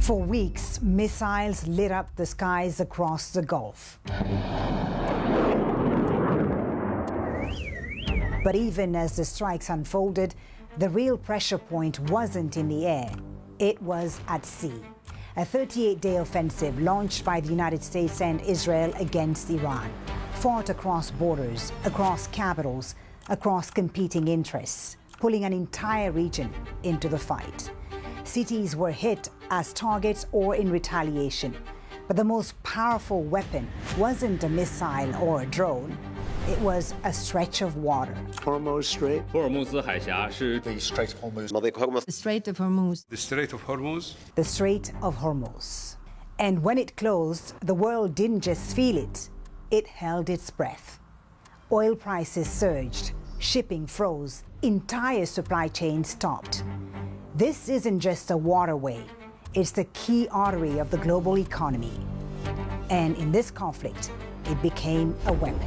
For weeks, missiles lit up the skies across the Gulf. But even as the strikes unfolded, the real pressure point wasn't in the air. It was at sea. A 38-day offensive launched by the United States and Israel against Iran, fought across borders, across capitals, across competing interests, pulling an entire region into the fight. Cities were hit as targets or in retaliation. But the most powerful weapon wasn't a missile or a drone. It was a stretch of water. Hormuz Strait. 霍尔木兹海峡是 The Strait of Hormuz. The Strait of Hormuz. The Strait of Hormuz. The Strait of Hormuz. And when it closed, the world didn't just feel it, it held its breath. Oil prices surged, shipping froze, entire supply chains stopped. This isn't just a waterway, it's the key artery of the global economy. And in this conflict, it became a weapon.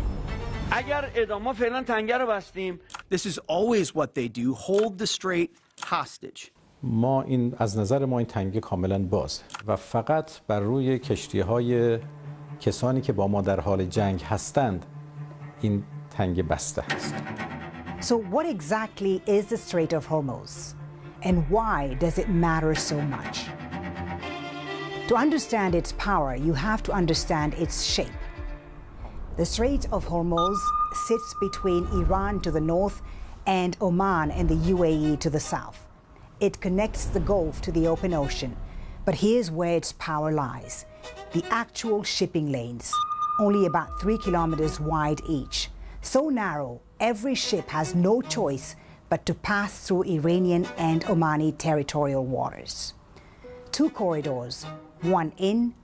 This is always what they do, hold the strait hostage. ما این از نظر ما این تنگه کاملا باز و فقط بر روی کشتی‌های کسانی که با ما در حال جنگ هستند این تنگه بسته است. So what exactly is the Strait of Hormuz? And why does it matter so much? To understand its power, you have to understand its shape. The Strait of Hormuz sits between Iran to the north and Oman and the UAE to the south. It connects the Gulf to the open ocean. But here's where its power lies. The actual shipping lanes, only about 3 kilometers wide each. So narrow, every ship has no choice but to pass through Iranian and Omani territorial waters. 2 corridors, one in